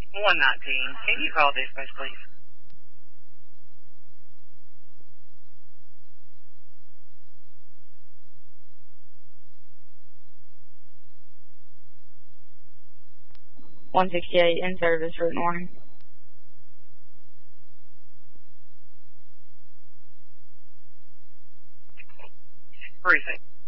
119. Can you call dispatch, please? (168) in service, route warning. Precinct.